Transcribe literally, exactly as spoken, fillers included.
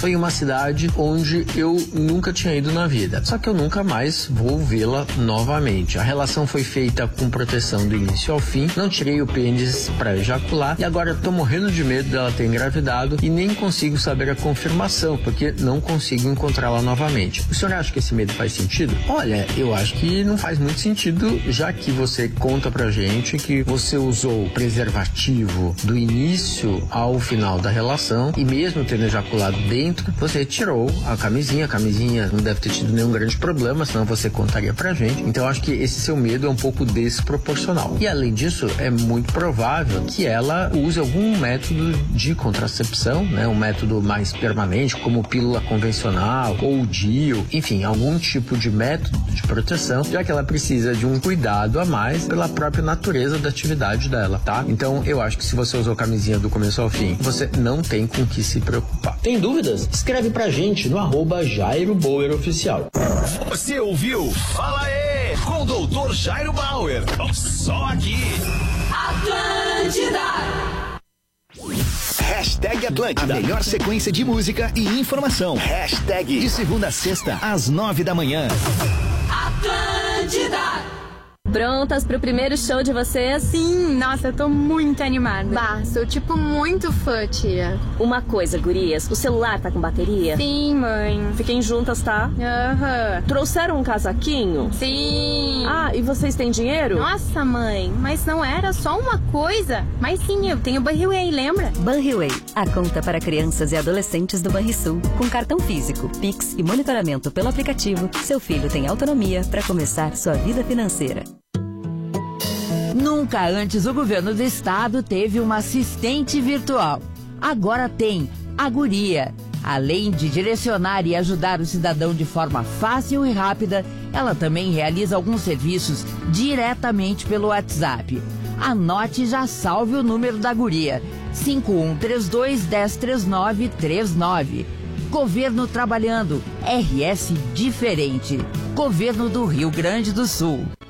foi em uma cidade onde eu nunca tinha ido na vida. Só que eu nunca mais vou vê-la novamente. A relação foi feita com proteção do início ao fim, não tirei o pênis pra ejacular e agora eu tô morrendo de medo dela ter engravidado e nem consigo saber a confirmação, porque não consigo encontrá-la novamente. O senhor acha que esse medo faz sentido? Olha, eu acho que não faz muito sentido, já que você conta pra gente que você usou preservativo do início ao final da relação e mesmo tendo ejaculado dentro, você tirou a camisinha. A camisinha não deve ter tido nenhum grande problema, senão você contaria pra gente. Então eu acho que esse seu medo é um pouco desproporcional. E além disso, é muito provável que ela use algum método de contracepção, né? Um método mais permanente, como pílula convencional ou D I U, enfim, algum tipo de método de proteção, já que ela precisa de um cuidado a mais pela própria natureza da atividade dela, tá? Então eu acho que se você usou camisinha do começo ao fim, você não tem com que se preocupar. Tem dúvidas? Escreve pra gente no arroba Jairo Bauer Oficial. Você ouviu? Fala aí! Com o doutor Jairo Bauer. Só aqui. Atlântida! Hashtag Atlântida. A melhor sequência de música e informação. Hashtag de segunda a sexta, às nove da manhã. Atlântida! Prontas pro primeiro show de vocês? Sim, nossa, eu tô muito animada. Bah, sou tipo muito fã, tia. Uma coisa, gurias, o celular tá com bateria? Sim, mãe. Fiquem juntas, tá? Aham. Uhum. Trouxeram um casaquinho? Sim. Ah, e vocês têm dinheiro? Nossa, mãe, mas não era só uma coisa. Mas sim, eu tenho Banriway, lembra? Banriway, a conta para crianças e adolescentes do Banrisul. Com cartão físico, Pix e monitoramento pelo aplicativo, seu filho tem autonomia para começar sua vida financeira. Nunca antes o governo do estado teve uma assistente virtual. Agora tem a Guria. Além de direcionar e ajudar o cidadão de forma fácil e rápida, ela também realiza alguns serviços diretamente pelo WhatsApp. Anote e já salve o número da Guria: cinco um três dois, um zero três nove três nove. Governo trabalhando. R S diferente. Governo do Rio Grande do Sul.